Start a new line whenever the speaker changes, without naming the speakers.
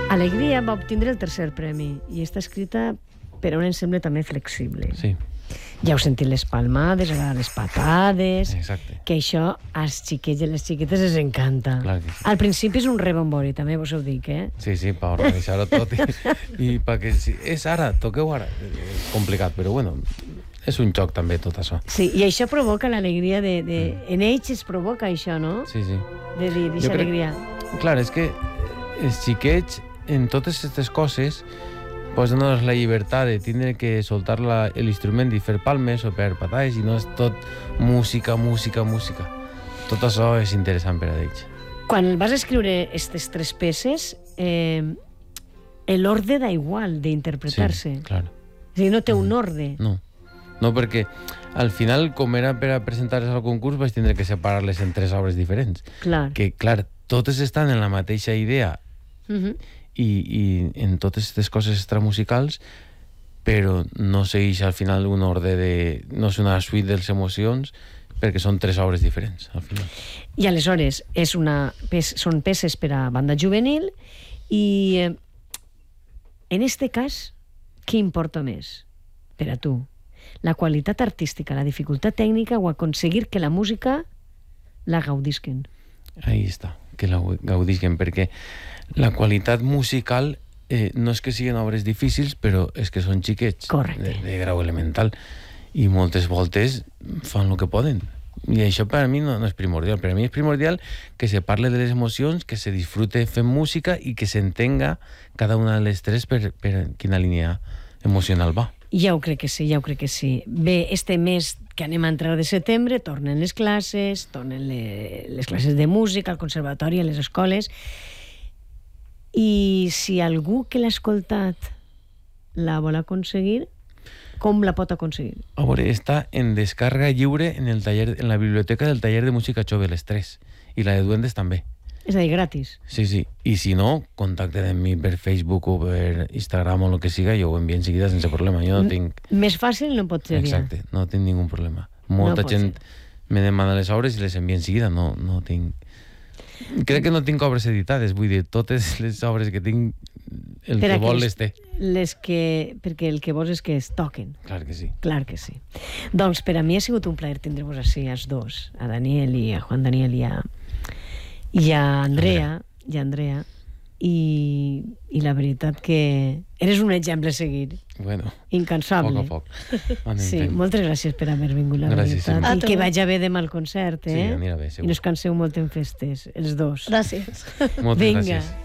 Alegria va obtindre el tercer premi i està escrita per a un ensemble també flexible.
Sí.
Ja heu sentit les palmades, ara les patades...
Exacte.
Que això als xiquets i a les xiquetes els encanta.
Clar que sí.
Al principi és un rebombori, també vos ho dic, eh?
Sí, sí, per organitzar-ho tot i perquè si és ara, toqueu ara. És complicat, però bueno, és un joc també tot això.
Sí, i això provoca l'alegria de... En ells es provoca això, no?
Sí, sí.
De dir, d'aquesta alegria.
Clar, és que els xiquets, en totes aquestes coses, posen-nos la llibertat de tindre que soltar l'instrument i fer palmes o per patades, i no és tot música, música, música. Tot això és interessant per a ells.
Quan vas escriure aquestes 3 peces, l'ordre da igual d'interpretar-se.
Sí, clar.
És a dir, no té un ordre.
No. No, perquè al final, com era per a presentar-les al concurs, vaig tindre que separar-les en 3 obres diferents.
Clar.
Que, clar, totes estan en la mateixa idea i en totes aquestes coses extramusicals, però no segueix al final un ordre de... no és una suite de les emocions, perquè són 3 obres diferents, al final.
I aleshores són peces per a banda juvenil i en este cas, què importa més per a tu? La qualitat artística, la dificultat tècnica o aconseguir que la música la gaudisquen?
Ahí està, que la gaudisquen, perquè la qualitat musical no és que siguin obres difícils, però és que són xiquets de grau elemental i moltes voltes fan el que poden. I això per a mi no és primordial. Per a mi és primordial que se parle de les emocions, que se disfrute fent música i que s'entenga cada una de les 3 per quina línia emocional va.
Ja ho crec que sí, ja ho crec que sí. Bé, este mes que anem a entrar de setembre, tornen les classes, tornen les classes de música, al conservatori, a les escoles, i si algú que l'ha escoltat la vol aconseguir, com la pot aconseguir?
A veure, està en descàrrega lliure en la biblioteca del taller de música jove, les 3, i la de duendes també.
És a dir, gratis.
Sí, sí. I si no, contacten amb mi per Facebook o per Instagram o el que siga, jo ho envio enseguida sense problema. Jo no tinc...
Més fàcil no pot ser,
Exacte, no tinc ningú problema. Molta gent me demana les obres i les envio enseguida. No tinc... Crec que no tinc obres editades, vull dir, totes les obres que tinc, el que vol les té.
Perquè el que vols és que es toquen.
Clar que sí.
Clar que sí. Doncs per a mi ha sigut un plaer tindre-vos així, els dos, a Daniel i a Juan Daniel i a Andrea, i la veritat que eres un exemple a seguir.
Bueno,
incansable.
Poc a poc.
Sí, moltes gràcies per haver vingut, la veritat. I que vagi bé demà el concert, eh?
Sí, anirà bé, segur.
I no us canseu molt en festes, els dos.
Gràcies.
Moltes gràcies.